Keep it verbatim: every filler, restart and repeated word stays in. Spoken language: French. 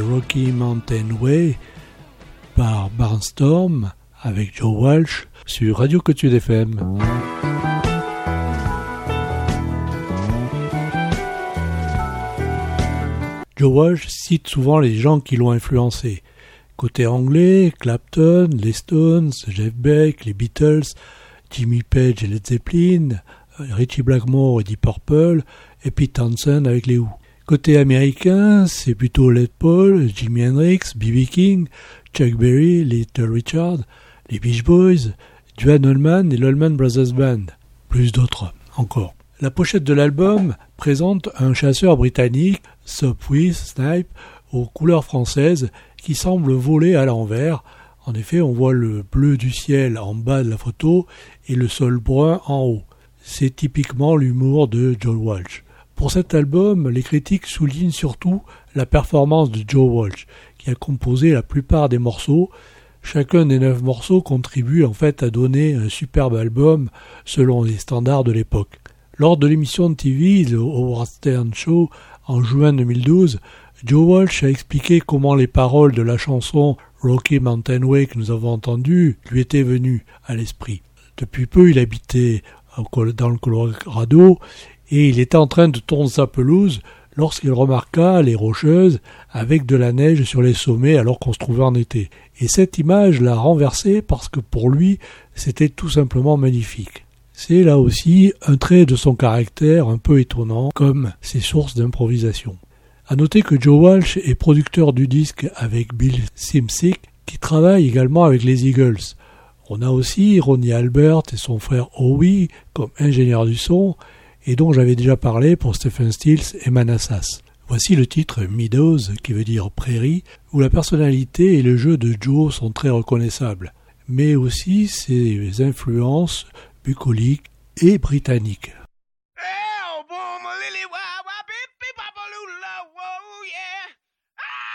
Rocky Mountain Way par Barnstorm avec Joe Walsh sur Radio Cotude F M. Joe Walsh cite souvent les gens qui l'ont influencé. Côté anglais, Clapton, les Stones, Jeff Beck, les Beatles, Jimmy Page et Led Zeppelin, Ritchie Blackmore et Deep Purple, et Pete Townshend avec les Who. Côté américain, c'est plutôt Led Paul, Jimi Hendrix, B B King, Chuck Berry, Little Richard, les Beach Boys, Duane Allman et l'Allman Brothers Band, plus d'autres encore. La pochette de l'album présente un chasseur britannique, Sopwith Snipe, aux couleurs françaises, qui semble voler à l'envers. En effet, on voit le bleu du ciel en bas de la photo et le sol brun en haut. C'est typiquement l'humour de Joe Walsh. Pour cet album, les critiques soulignent surtout la performance de Joe Walsh, qui a composé la plupart des morceaux. Chacun des neuf morceaux contribue en fait à donner un superbe album selon les standards de l'époque. Lors de l'émission de T V, le Howard Stern Show, en juin deux mille douze, Joe Walsh a expliqué comment les paroles de la chanson Rocky Mountain Way que nous avons entendue lui étaient venues à l'esprit. Depuis peu, il habitait dans le Colorado et il était en train de tourner sa pelouse lorsqu'il remarqua les Rocheuses avec de la neige sur les sommets alors qu'on se trouvait en été. Et cette image l'a renversé parce que pour lui, c'était tout simplement magnifique. C'est là aussi un trait de son caractère un peu étonnant, comme ses sources d'improvisation. À noter que Joe Walsh est producteur du disque avec Bill Szymczyk, qui travaille également avec les Eagles. On a aussi Ronnie Albert et son frère Howie comme ingénieurs du son, et dont j'avais déjà parlé pour Stephen Stills et Manassas. Voici le titre Meadows, qui veut dire prairie, où la personnalité et le jeu de Joe sont très reconnaissables, mais aussi ses influences bucoliques et britanniques.